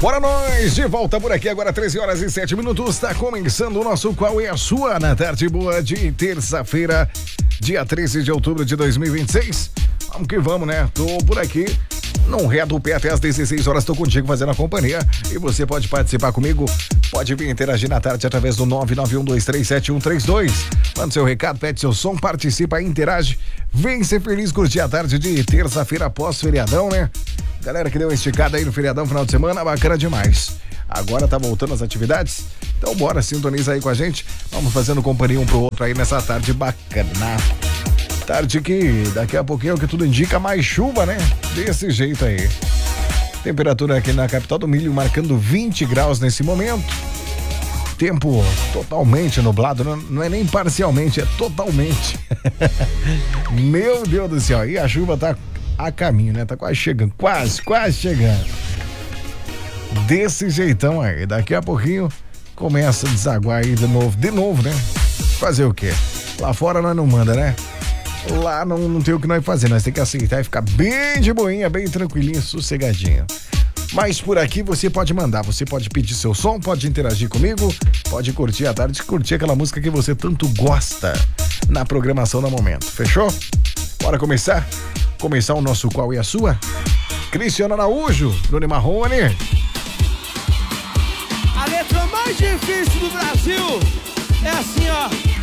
Bora nós, de volta por aqui agora 13 horas e 7 minutos, tá começando o nosso Qual é a Sua na tarde boa de terça-feira, dia 13 de outubro de 2026. Vamos que vamos, né? Tô por aqui, não reto o pé até às 16 horas, tô contigo fazendo a companhia e você pode participar comigo, pode vir interagir na tarde através do 991237132. Manda seu recado, pede seu som, participa, interage, vem ser feliz, curtir a tarde de terça-feira após feriadão, né? Galera que deu uma esticada aí no feriadão, final de semana, bacana demais. Agora tá voltando as atividades, então bora, sintoniza aí com a gente. Vamos fazendo companhia um pro outro aí nessa tarde bacana. Tarde que daqui a pouquinho, o que tudo indica, mais chuva, né? Desse jeito aí. Temperatura aqui na capital do milho marcando 20 graus nesse momento. Tempo totalmente nublado, não é nem parcialmente, é totalmente. Meu Deus do céu, e a chuva tá a caminho, né? Tá quase chegando, quase chegando. Desse jeitão aí, daqui a pouquinho começa a desaguar aí de novo, né? Fazer o quê? Lá fora nós não manda, né? Lá não tem o que nós fazer, nós tem que aceitar e ficar bem de boinha, bem tranquilinho, sossegadinho. Mas por aqui você pode mandar, você pode pedir seu som, pode interagir comigo, pode curtir a tarde, curtir aquela música que você tanto gosta na programação do momento, fechou? Bora começar? Começar o nosso Qual é a Sua? Cristiano Araújo, Bruno Marrone. A letra mais difícil do Brasil é assim, ó.